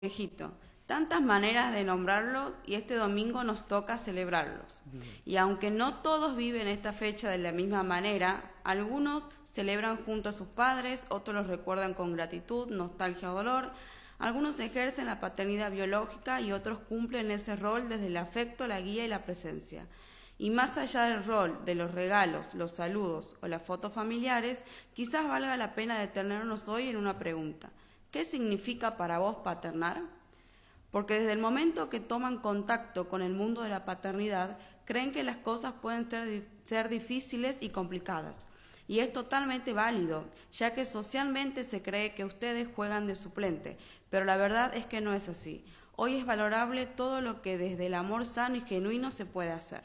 Viejito, tantas maneras de nombrarlos y este domingo nos toca celebrarlos. Y aunque no todos viven esta fecha de la misma manera, algunos celebran junto a sus padres, otros los recuerdan con gratitud, nostalgia o dolor, algunos ejercen la paternidad biológica y otros cumplen ese rol desde el afecto, la guía y la presencia. Y más allá del rol de los regalos, los saludos o las fotos familiares, quizás valga la pena detenernos hoy en una pregunta. ¿Qué significa para vos paternar? Porque desde el momento que toman contacto con el mundo de la paternidad, creen que las cosas pueden ser difíciles y complicadas. Y es totalmente válido, ya que socialmente se cree que ustedes juegan de suplente, pero la verdad es que no es así. Hoy es valorable todo lo que desde el amor sano y genuino se puede hacer.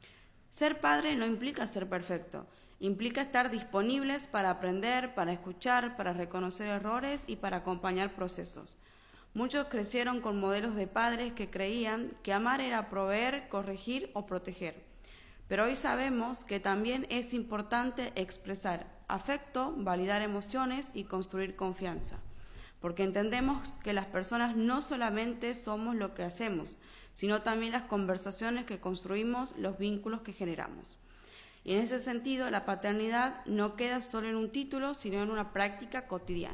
Ser padre no implica ser perfecto. Implica estar disponibles para aprender, para escuchar, para reconocer errores y para acompañar procesos. Muchos crecieron con modelos de padres que creían que amar era proveer, corregir o proteger. Pero hoy sabemos que también es importante expresar afecto, validar emociones y construir confianza. Porque entendemos que las personas no solamente somos lo que hacemos, sino también las conversaciones que construimos, los vínculos que generamos. Y en ese sentido, la paternidad no queda solo en un título, sino en una práctica cotidiana.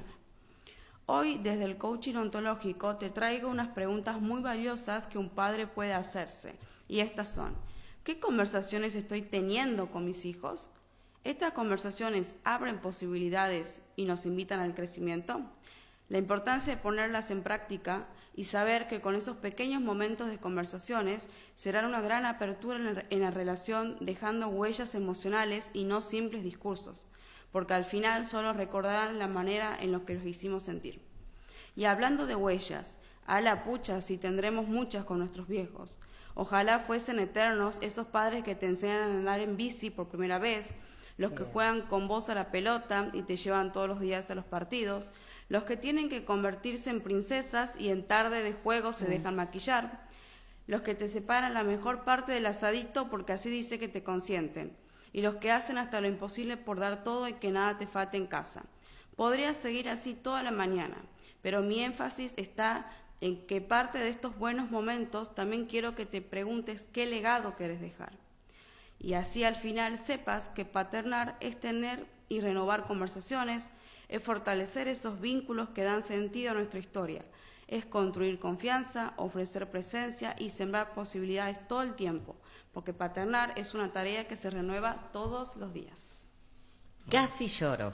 Hoy, desde el coaching ontológico, te traigo unas preguntas muy valiosas que un padre puede hacerse. Y estas son: ¿qué conversaciones estoy teniendo con mis hijos? ¿Estas conversaciones abren posibilidades y nos invitan al crecimiento? La importancia de ponerlas en práctica y saber que con esos pequeños momentos de conversaciones serán una gran apertura en la relación, dejando huellas emocionales y no simples discursos, porque al final solo recordarán la manera en la que los hicimos sentir. Y hablando de huellas, a la pucha si tendremos muchas con nuestros viejos. Ojalá fuesen eternos esos padres que te enseñan a andar en bici por primera vez, los que juegan con vos a la pelota y te llevan todos los días a los partidos, los que tienen que convertirse en princesas y en tarde de juego se dejan maquillar, los que te separan la mejor parte del asadito porque así dice que te consienten, y los que hacen hasta lo imposible por dar todo y que nada te falte en casa. Podría seguir así toda la mañana, pero mi énfasis está en que parte de estos buenos momentos también quiero que te preguntes qué legado quieres dejar. Y así al final sepas que paternar es tener y renovar conversaciones, es fortalecer esos vínculos que dan sentido a nuestra historia, es construir confianza, ofrecer presencia y sembrar posibilidades todo el tiempo, porque paternar es una tarea que se renueva todos los días. Casi lloro.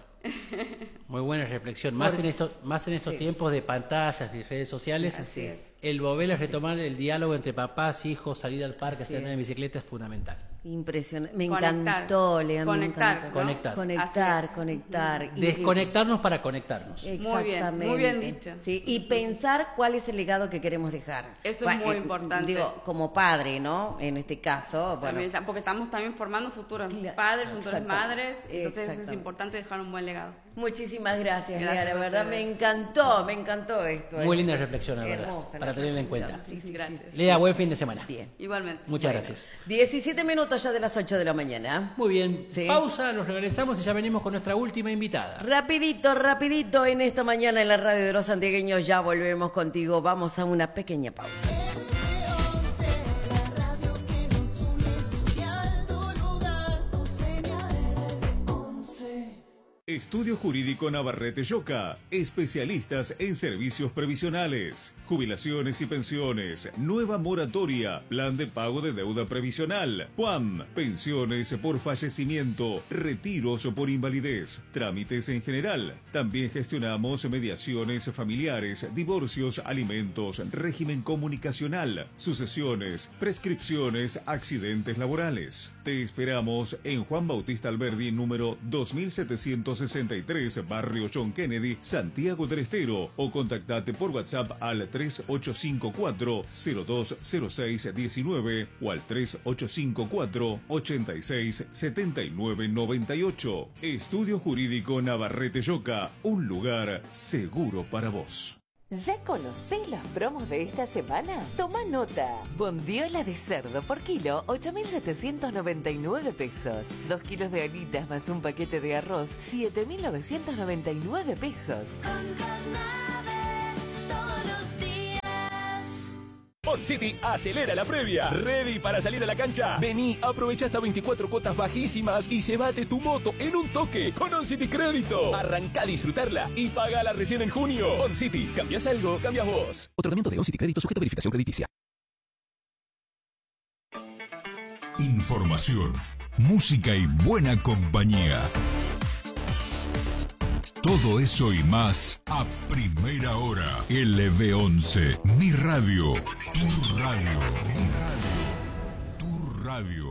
Muy buena reflexión, más en estos tiempos de pantallas y redes sociales. Así es. El volver a retomar el diálogo entre papás, hijos, salir al parque, hacer andar en bicicleta es fundamental. Impresionante. Me Conectar. encantó, Leandro. Conectar, Me ¿no? encantó. Conectar. Desconectarnos para conectarnos. Exactamente. Muy bien dicho. Sí, y pensar cuál es el legado que queremos dejar. Eso es muy importante. Digo, como padre, ¿no? En este caso, bueno. También, porque estamos también formando futuros padres, futuras madres, entonces es importante dejar un buen legado. Muchísimas gracias, Lea, Gracias la a verdad ustedes. me encantó esto. Muy linda reflexión, la verdad, Hermosa para tenerla en reflexión. cuenta. Sí, Gracias. Lea, buen fin de semana. Bien. Igualmente. Muchas gracias. 17 minutos ya de las 8 de la mañana. Muy bien, Sí. pausa, nos regresamos y ya venimos con nuestra última invitada. Rapidito en esta mañana en la radio de los santiagueños. Ya volvemos contigo. Vamos a una pequeña pausa. Estudio Jurídico Navarrete Lloca, especialistas en servicios previsionales, jubilaciones y pensiones, nueva moratoria, plan de pago de deuda previsional, PUAM, pensiones por fallecimiento, retiros por invalidez, trámites en general. También gestionamos mediaciones familiares, divorcios, alimentos, régimen comunicacional, sucesiones, prescripciones, accidentes laborales. Te esperamos en Juan Bautista Alberdi, número 2763, barrio John Kennedy, Santiago del Estero, o contactate por WhatsApp al 3854-020619 o al 3854-867998. Estudio Jurídico Navarrete Lloca, un lugar seguro para vos. ¿Ya conocés las promos de esta semana? Toma nota. Bondiola de cerdo por kilo, 8.799 pesos. 2 kilos de alitas más un paquete de arroz, 7.999 pesos. On City acelera la previa. ¿Ready para salir a la cancha? Vení, aprovecha hasta 24 cuotas bajísimas y llévate tu moto en un toque con On City Crédito. Arrancá a disfrutarla y pagala recién en junio. On City, cambias algo, cambias vos. Otorgamiento de On City Crédito sujeto a verificación crediticia. Información, música y buena compañía. Todo eso y más a primera hora. LV11, mi radio, tu radio, mi radio, tu radio.